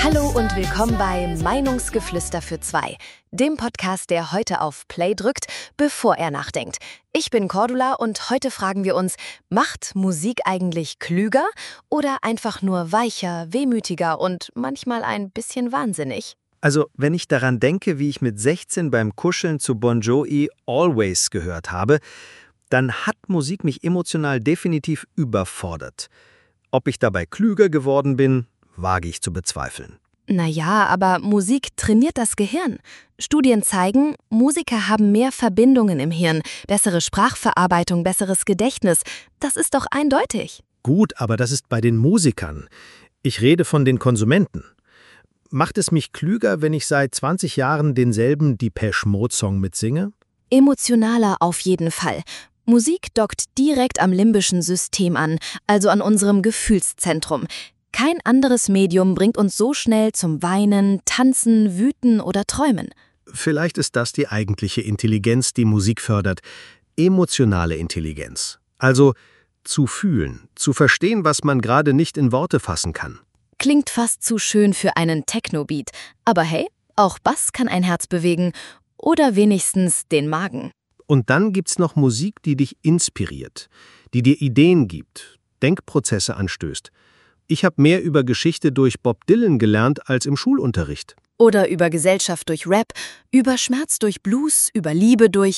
Hallo und willkommen bei Meinungsgeflüster für zwei, dem Podcast, der heute auf Play drückt, bevor er nachdenkt. Ich bin Cordula und heute fragen wir uns, macht Musik eigentlich klüger oder einfach nur weicher, wehmütiger und manchmal ein bisschen wahnsinnig? Also, wenn ich daran denke, wie ich mit 16 beim Kuscheln zu Bon Jovi Always gehört habe, dann hat Musik mich emotional definitiv überfordert. Ob ich dabei klüger geworden bin, wage ich zu bezweifeln. Naja, aber Musik trainiert das Gehirn. Studien zeigen, Musiker haben mehr Verbindungen im Hirn, bessere Sprachverarbeitung, besseres Gedächtnis. Das ist doch eindeutig. Gut, aber das ist bei den Musikern. Ich rede von den Konsumenten. Macht es mich klüger, wenn ich seit 20 Jahren denselben Depeche Mode-Song mitsinge? Emotionaler auf jeden Fall. Musik dockt direkt am limbischen System an, also an unserem Gefühlszentrum. Kein anderes Medium bringt uns so schnell zum Weinen, Tanzen, Wüten oder Träumen. Vielleicht ist das die eigentliche Intelligenz, die Musik fördert. Emotionale Intelligenz. Also zu fühlen, zu verstehen, was man gerade nicht in Worte fassen kann. Klingt fast zu schön für einen Techno-Beat. Aber hey, auch Bass kann ein Herz bewegen. Oder wenigstens den Magen. Und dann gibt's noch Musik, die dich inspiriert, die dir Ideen gibt, Denkprozesse anstößt. Ich habe mehr über Geschichte durch Bob Dylan gelernt als im Schulunterricht. Oder über Gesellschaft durch Rap, über Schmerz durch Blues, über Liebe durch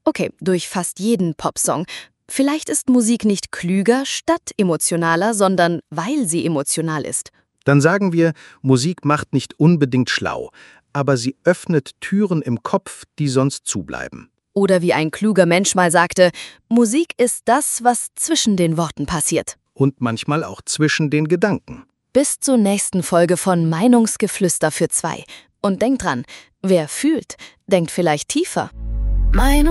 fast jeden Popsong. Vielleicht ist Musik nicht klüger statt emotionaler, sondern weil sie emotional ist. Dann sagen wir, Musik macht nicht unbedingt schlau, aber sie öffnet Türen im Kopf, die sonst zubleiben. Oder wie ein kluger Mensch mal sagte, Musik ist das, was zwischen den Worten passiert. Und manchmal auch zwischen den Gedanken. Bis zur nächsten Folge von Meinungsgeflüster für zwei. Und denkt dran, wer fühlt, denkt vielleicht tiefer.